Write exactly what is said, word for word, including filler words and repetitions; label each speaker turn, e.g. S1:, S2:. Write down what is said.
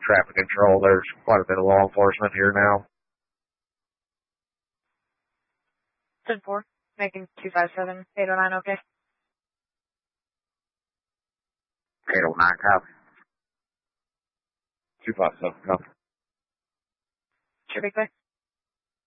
S1: traffic control. There's quite a bit of law enforcement here now.
S2: ten four, making two five seven, eight oh nine, okay.
S1: eight oh nine, copy. two five seven, copy.
S2: Sure, big way.